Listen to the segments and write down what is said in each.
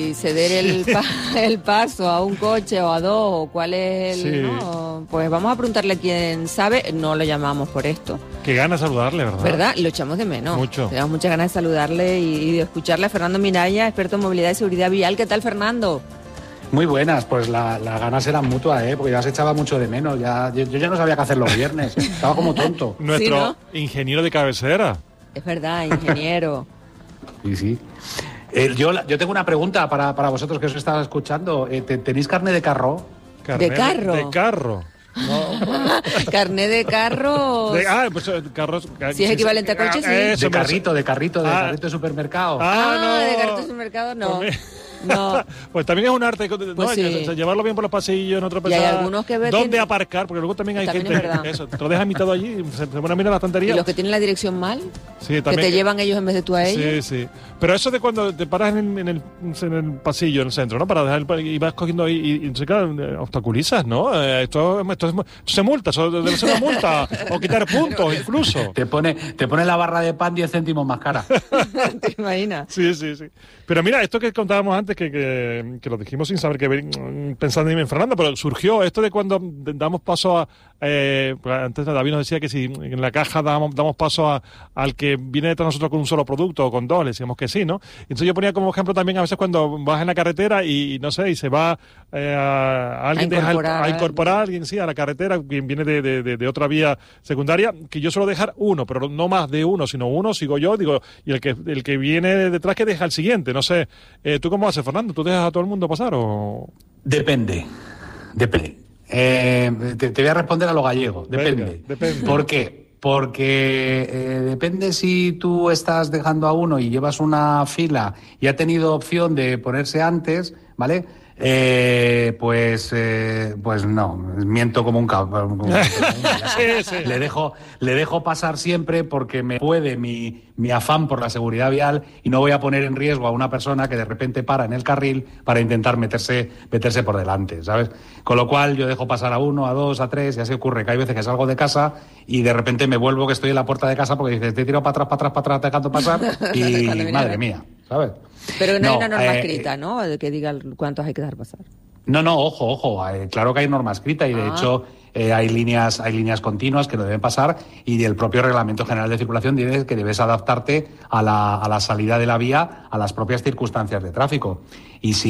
si ceder el paso a un coche o a dos, o cuál es el... Sí. ¿no? Pues vamos a preguntarle a quien sabe, no lo llamamos por esto. Qué ganas de saludarle, ¿verdad? ¿Verdad? Lo echamos de menos. Mucho. Tenemos muchas ganas de saludarle y de escucharle a Fernando Minaya, experto en movilidad y seguridad vial. ¿Qué tal, Fernando? Muy buenas, pues las ganas eran mutuas, porque ya se echaba mucho de menos. Yo ya no sabía qué hacer los viernes, estaba como tonto. Nuestro ¿Sí, no? ingeniero de cabecera. Es verdad, ingeniero. Sí. Yo tengo una pregunta para vosotros que os estaba escuchando. ¿Tenéis carne de carro? ¿De carro? De carro. No. Carné de carro. Pues carros. Si es equivalente a coche, sí. Eso, De carrito de supermercado. no. De carrito de supermercado, no. No. Pues también es un arte, ¿no? Pues sí. Llevarlo bien por los pasillos, no Y tropezar. hay algunos que ¿Dónde aparcar? Porque luego también hay También gente es verdad. que eso, te lo deja invitado allí, se pone a mirar la Y estantería. los que tienen la dirección mal, Sí, que también. te llevan ellos en vez de tú a ellos. Sí. Pero eso de cuando te paras en el pasillo, en el centro, ¿no? Para dejar y vas cogiendo ahí y entonces, claro, obstaculizas, ¿no? Esto se multa, eso debe ser una multa. O quitar puntos, incluso. Te pone la barra de pan 10 céntimos más cara. ¿Te imaginas? Sí. Pero mira, esto que contábamos antes, que lo dijimos sin saber pensando en Fernando, pero surgió esto de cuando damos paso a... pues antes David nos decía que si en la caja damos paso al que viene detrás de nosotros con un solo producto o con dos, le decíamos que sí, ¿no? Entonces yo ponía como ejemplo también a veces cuando vas en la carretera y no sé, y se va a alguien a incorporar a alguien, sí, a la carretera, quien viene de otra vía secundaria, que yo suelo dejar uno, pero no más de uno, sino uno, sigo yo, digo, y el que viene detrás que deja el siguiente, no sé. ¿Tú cómo haces, Fernando? ¿Tú dejas a todo el mundo pasar o...? Depende. Te voy a responder a lo gallego. Depende. Venga, depende. ¿Por qué? Porque depende si tú estás dejando a uno y llevas una fila y ha tenido opción de ponerse antes, ¿vale? Pues no, miento como un cabrón. Sí. Le dejo pasar siempre porque me puede mi afán por la seguridad vial y no voy a poner en riesgo a una persona que de repente para en el carril para intentar meterse por delante, ¿sabes? Con lo cual yo dejo pasar a uno, a dos, a tres, y así ocurre que hay veces que salgo de casa y de repente me vuelvo que estoy en la puerta de casa porque dices, te he tirado para atrás, dejando pasar y madre mía, ¿sabes? Pero no hay una norma escrita, ¿no? De que diga cuántos hay que dejar pasar. No, ojo. Claro que hay norma escrita y de hecho hay líneas continuas que lo deben pasar y el propio Reglamento General de Circulación dice que debes adaptarte a la salida de la vía a las propias circunstancias de tráfico. Y si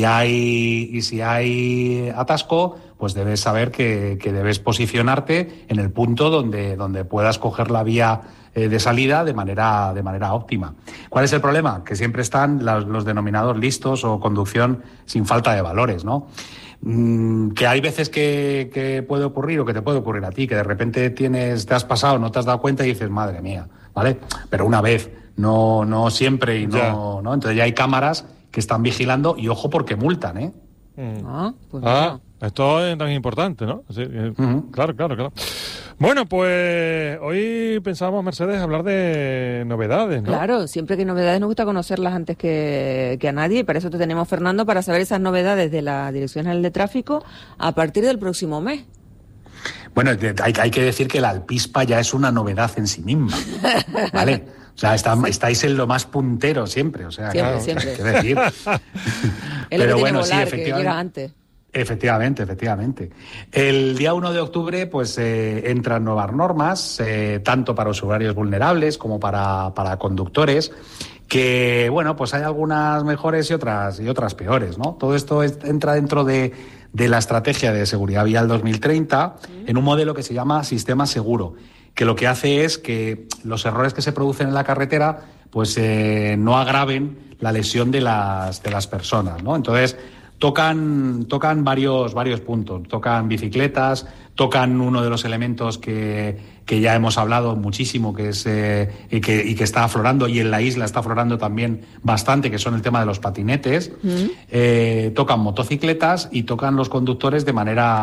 hay atasco, pues debes saber que debes posicionarte en el punto donde puedas coger la vía de salida de manera óptima. ¿Cuál es el problema? Que siempre están los denominados listos o conducción sin falta de valores, ¿no? Que hay veces que puede ocurrir o que te puede ocurrir a ti, que de repente te has pasado, no te has dado cuenta y dices, madre mía, ¿vale? Pero una vez, no siempre y no. Entonces ya hay cámaras que están vigilando y ojo porque multan, ¿eh? Pues mira. Esto es tan importante, ¿no? Sí, Claro. Bueno, pues hoy pensábamos, Mercedes, hablar de novedades, ¿no? Claro, siempre que hay novedades nos gusta conocerlas antes que a nadie y para eso te tenemos, Fernando, para saber esas novedades de la Dirección General de Tráfico a partir del próximo mes. Bueno, hay que decir que la Alpispa ya es una novedad en sí misma, ¿vale? O sea, estáis en lo más puntero siempre, o sea, siempre. Hay que decir. Es lo que tiene volar, que llega antes. Efectivamente. El día 1 de octubre pues entran nuevas normas, tanto para usuarios vulnerables como para conductores, que, bueno, pues hay algunas mejores y otras peores, ¿no? Todo esto entra dentro de la Estrategia de Seguridad Vial 2030 en un modelo que se llama Sistema Seguro, que lo que hace es que los errores que se producen en la carretera pues no agraven la lesión de las personas, ¿no? Entonces, tocan varios puntos, tocan bicicletas, tocan uno de los elementos que ya hemos hablado muchísimo, que es y que está aflorando, y en la isla está aflorando también bastante, que son el tema de los patinetes, tocan motocicletas y tocan los conductores de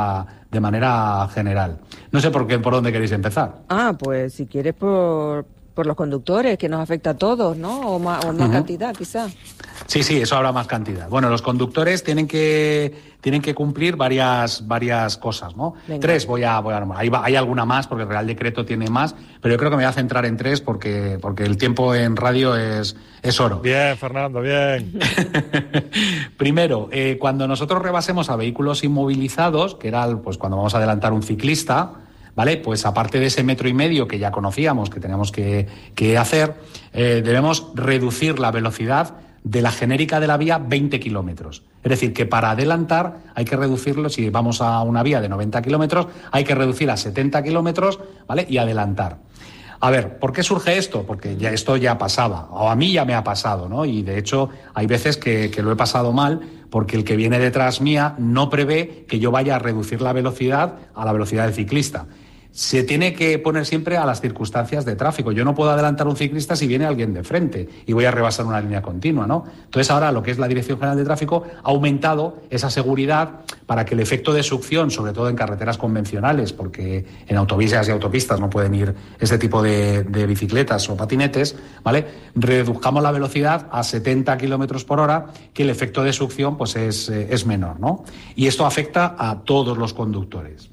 manera general. No sé por dónde queréis empezar. Pues si quieres por Por los conductores, que nos afecta a todos, ¿no? O más cantidad, quizá. Sí, eso habrá más cantidad. Bueno, los conductores tienen que cumplir varias cosas, ¿no? Venga. 3 voy a nombrar. Hay alguna más, porque el Real Decreto tiene más, pero yo creo que me voy a centrar en 3 porque el tiempo en radio es oro. Bien, Fernando, bien. Primero, cuando nosotros rebasemos a vehículos inmovilizados, que era pues cuando vamos a adelantar un ciclista, ¿vale? Pues aparte de ese 1,5 metros que ya conocíamos que teníamos que hacer, debemos reducir la velocidad de la genérica de la vía 20 kilómetros. Es decir, que para adelantar hay que reducirlo, si vamos a una vía de 90 kilómetros, hay que reducir a 70 kilómetros, ¿vale? Y adelantar. A ver, ¿por qué surge esto? Porque esto ya pasaba, o a mí ya me ha pasado, ¿no? Y de hecho hay veces que lo he pasado mal, porque el que viene detrás mía no prevé que yo vaya a reducir la velocidad a la velocidad del ciclista. Se tiene que poner siempre a las circunstancias de tráfico. Yo no puedo adelantar a un ciclista si viene alguien de frente y voy a rebasar una línea continua, ¿no? Entonces ahora lo que es la Dirección General de Tráfico ha aumentado esa seguridad para que el efecto de succión, sobre todo en carreteras convencionales, porque en autovías y autopistas no pueden ir este tipo de bicicletas o patinetes, ¿vale? Reduzcamos la velocidad a 70 kilómetros por hora, que el efecto de succión pues es menor, ¿no? Y esto afecta a todos los conductores.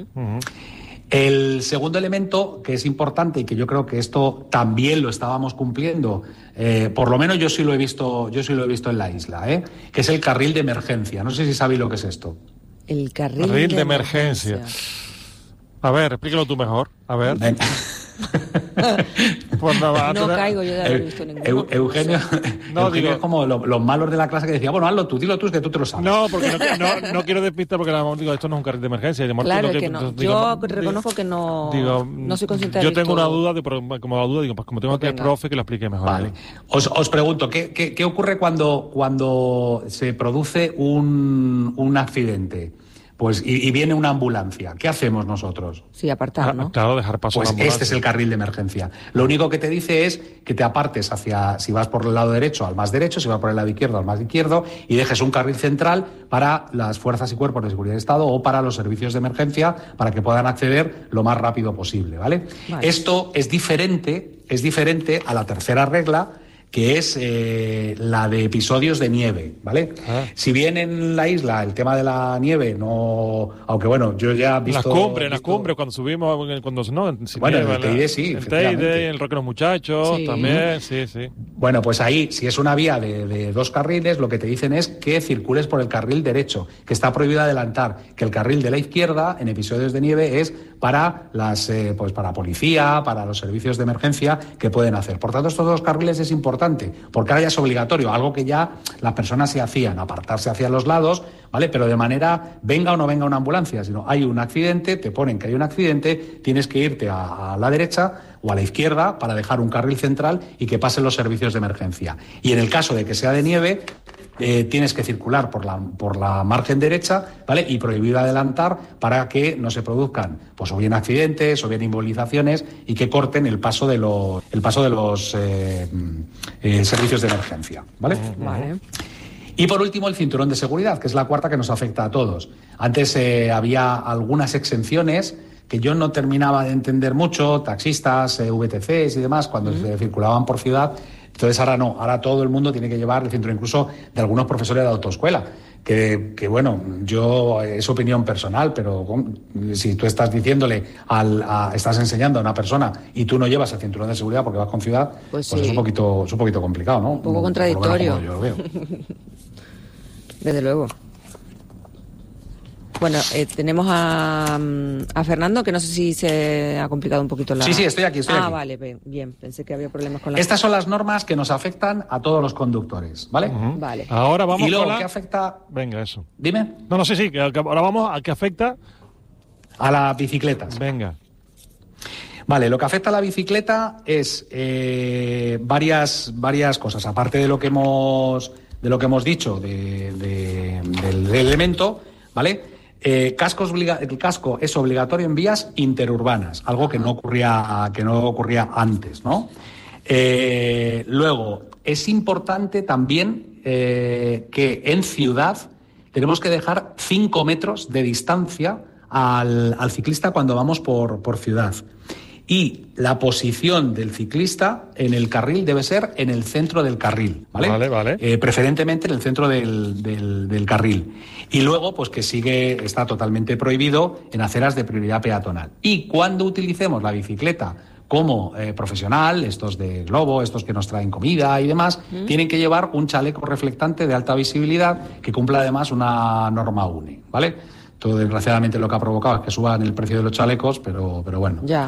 El segundo elemento que es importante y que yo creo que esto también lo estábamos cumpliendo, por lo menos yo sí lo he visto en la isla, que es el carril de emergencia. No sé si sabéis lo que es esto. El carril de emergencia. A ver, explícalo tú mejor. A ver. Pues no caigo yo de haber visto ninguno. Eugenio es como los malos de la clase que decía, bueno, hazlo tú, dilo tú, es que tú te lo sabes. No, porque no quiero despistar, porque digo, esto no es un carril de emergencia. Claro que no. Yo reconozco que no soy consciente de esto. Yo tengo una duda, pues como tengo aquí el profe, que lo explique mejor. Vale. Os pregunto, ¿qué ocurre cuando se produce un accidente? Pues y viene una ambulancia. ¿Qué hacemos nosotros? Sí, apartar, ¿no? Claro, dejar paso a la ambulancia. Este es el carril de emergencia. Lo único que te dice es que te apartes si vas por el lado derecho, al más derecho, si vas por el lado izquierdo, al más izquierdo, y dejes un carril central para las fuerzas y cuerpos de seguridad del Estado o para los servicios de emergencia para que puedan acceder lo más rápido posible, ¿vale? Esto es diferente a la tercera regla, que es la de episodios de nieve, ¿vale? Si bien en la isla el tema de la nieve no... Aunque bueno, yo ya he visto... Las cumbres, cuando subimos... Bueno, en el Teide sí, el Teide, el Roque de los Muchachos, sí. También, sí. Bueno, pues ahí, si es una vía de 2 carriles, lo que te dicen es que circules por el carril derecho, que está prohibido adelantar, que el carril de la izquierda, en episodios de nieve, es para para policía, para los servicios de emergencia que pueden hacer. Por tanto, estos 2 carriles es importante, porque ahora ya es obligatorio, algo que ya las personas se hacían, apartarse hacia los lados, ¿vale? Pero de manera, venga o no venga una ambulancia, sino hay un accidente, te ponen que hay un accidente, tienes que irte a la derecha o a la izquierda para dejar un carril central y que pasen los servicios de emergencia. Y en el caso de que sea de nieve, tienes que circular por la margen derecha, ¿vale? Y prohibido adelantar para que no se produzcan pues o bien accidentes o bien inmovilizaciones y que corten el paso de los servicios de emergencia, ¿vale? Vale. Y por último, el cinturón de seguridad, que es la cuarta que nos afecta a todos. Antes había algunas exenciones que yo no terminaba de entender mucho, taxistas, VTCs y demás, cuando se circulaban por ciudad. Entonces ahora no, ahora todo el mundo tiene que llevar el cinturón, incluso de algunos profesores de autoescuela, que bueno, yo es opinión personal, pero si tú estás diciéndole estás enseñando a una persona y tú no llevas el cinturón de seguridad porque vas con ciudad, pues sí. Es un poquito complicado, ¿no? Un poco contradictorio. Yo lo veo. Desde luego. Bueno, tenemos a Fernando, que no sé si se ha complicado un poquito la... Sí, estoy aquí. Vale, bien. Pensé que había problemas con la... Estas son las normas que nos afectan a todos los conductores, ¿vale? Vale. Ahora vamos y luego, ¿qué afecta? Venga, eso. Dime. No, sí, que ahora vamos a qué afecta... A las bicicletas. Venga. Vale, lo que afecta a la bicicleta es varias cosas, aparte de lo que hemos dicho del elemento, ¿vale? El casco es obligatorio en vías interurbanas, algo que no ocurría antes, ¿no? Luego, es importante también que en ciudad tenemos que dejar 5 metros de distancia al ciclista cuando vamos por ciudad. Y la posición del ciclista en el carril debe ser en el centro del carril, ¿vale? Vale. Preferentemente en el centro del carril. Y luego, pues que está totalmente prohibido en aceras de prioridad peatonal. Y cuando utilicemos la bicicleta como profesional, estos de Globo, estos que nos traen comida y demás, tienen que llevar un chaleco reflectante de alta visibilidad que cumpla además una norma UNE, ¿vale? Todo, desgraciadamente, lo que ha provocado es que suban el precio de los chalecos, pero bueno, ya.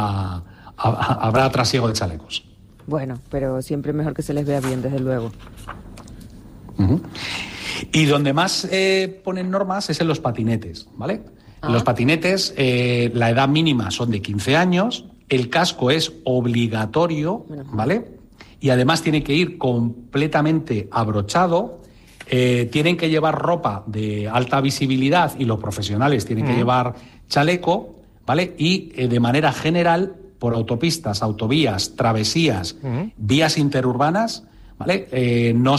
habrá trasiego de chalecos. Bueno, pero siempre mejor que se les vea bien, desde luego. Uh-huh. Y donde más ponen normas es en los patinetes, ¿vale? En los patinetes la edad mínima son de 15 años, el casco es obligatorio, ¿vale? Y además tiene que ir completamente abrochado. Tienen que llevar ropa de alta visibilidad y los profesionales tienen que llevar chaleco, ¿vale? Y de manera general, por autopistas, autovías, travesías, vías interurbanas, ¿vale? No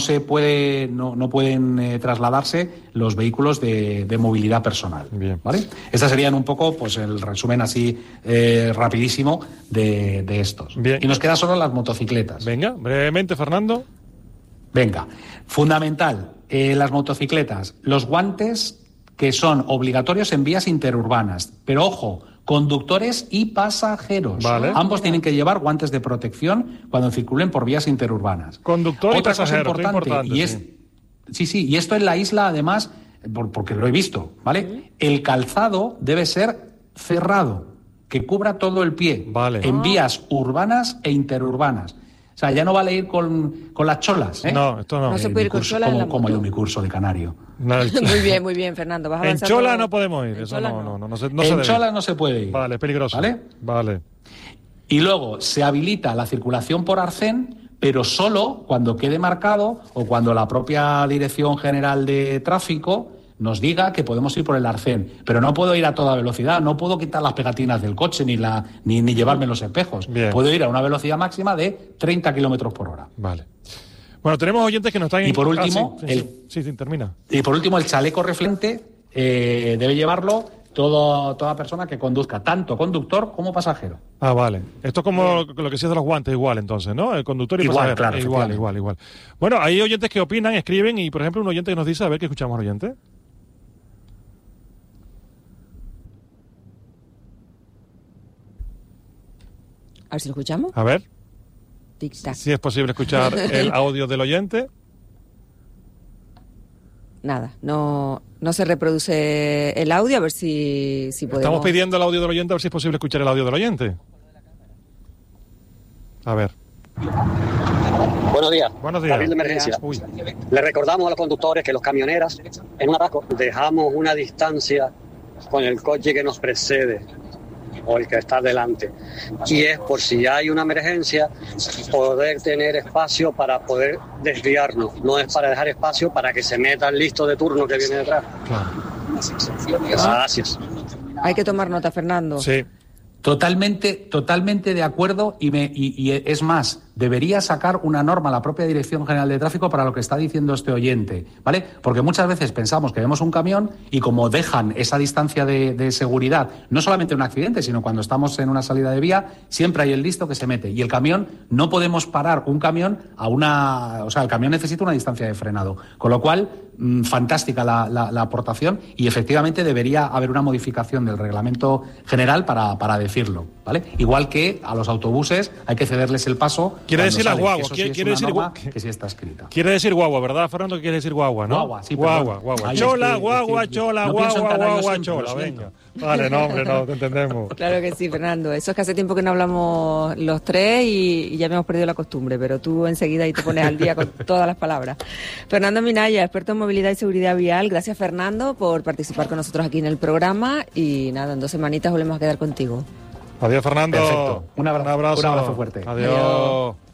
pueden trasladarse los vehículos de movilidad personal. Bien. ¿Vale? Estas serían un poco, pues, el resumen así rapidísimo de estos. Bien. Y nos quedan solo las motocicletas. Venga, brevemente, Fernando. Venga, fundamental, las motocicletas, los guantes que son obligatorios en vías interurbanas, pero ojo, conductores y pasajeros. Vale. Ambos tienen que llevar guantes de protección cuando circulen por vías interurbanas. Conductor y Otra pasajero, cosa importante, y es, sí, y esto en la isla además, porque lo he visto, ¿vale? El calzado debe ser cerrado, que cubra todo el pie, Vale. en vías urbanas e interurbanas. O sea, ya no vale ir con las cholas, ¿eh? No, esto no. No se puede ir con cholas en la como moto. mi curso de canario. No, Muy bien, Fernando. Vas en avanzando. chola no podemos ir, En eso chola no se En debe. cholas no se puede ir. Vale, es peligroso. ¿Vale? Y luego se habilita la circulación por arcén, pero solo cuando quede marcado o cuando la propia Dirección General de Tráfico nos diga que podemos ir por el arcén. Pero no puedo ir a toda velocidad, no puedo quitar las pegatinas del coche ni llevarme los espejos. Bien. Puedo ir a una velocidad máxima de 30 kilómetros por hora. Vale. Bueno, tenemos oyentes que nos están... Y por último, sí, termina. Y por último, el chaleco reflectante debe llevarlo toda persona que conduzca, tanto conductor como pasajero. Ah, vale. Esto es como lo que se hace de los guantes, igual entonces, ¿no? El conductor y Igual, pasajero. claro, Igual. Bueno, hay oyentes que opinan, escriben y, por ejemplo, un oyente que nos dice, a ver, ¿qué escuchamos al oyente? A ver si lo escuchamos. A ver, Tic-tac. si es posible escuchar el audio del oyente. Nada, no se reproduce el audio, a ver si podemos... Estamos pidiendo el audio del oyente, a ver si es posible escuchar el audio del oyente. A ver. Buenos días. Buenos días. Carril de emergencia. Uy. Le recordamos a los conductores que los camioneras, en un atasco, dejamos una distancia con el coche que nos precede o el que está delante. Y es por si hay una emergencia, poder tener espacio para poder desviarnos. No es para dejar espacio para que se meta el listo de turno que viene detrás. Claro. Gracias. Hay que tomar nota, Fernando. Sí. Totalmente de acuerdo y es más, debería sacar una norma la propia Dirección General de Tráfico para lo que está diciendo este oyente, ¿vale? Porque muchas veces pensamos que vemos un camión y como dejan esa distancia de seguridad, no solamente en un accidente, sino cuando estamos en una salida de vía, siempre hay el listo que se mete. Y el camión, no podemos parar un camión o sea, el camión necesita una distancia de frenado. Con lo cual, fantástica la aportación y efectivamente debería haber una modificación del reglamento general para decirlo, ¿vale? Igual que a los autobuses hay que cederles el paso. Quiere decir las guaguas. Quiere decir que sí está escrita. Quiere decir guagua, ¿verdad, Fernando? Quiere decir guagua, ¿no? Guagua, sí, guagua. Ahí Chola, estoy, guagua, chola, no pienso en guagua, canario guagua, siempre, chola. lo siento. Venga. Vale, no, hombre, no, te entendemos. Claro que sí, Fernando. Eso es que hace tiempo que no hablamos los tres y ya me hemos perdido la costumbre, pero tú enseguida ahí te pones al día con todas las palabras. Fernando Minaya, experto en movilidad y seguridad vial. Gracias, Fernando, por participar con nosotros aquí en el programa y nada, en 2 semanitas volvemos a quedar contigo. Adiós, Fernando. Perfecto. Un abrazo Un abrazo fuerte. Adiós.